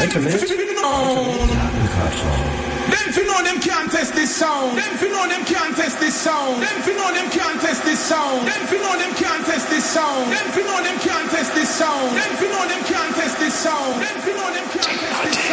Dritte Welt. Them fi know them can't test this sound. Them fi know them can't test this sound. Them fi know them can't test this sound. Them fi know them can't test this sound. Them fi know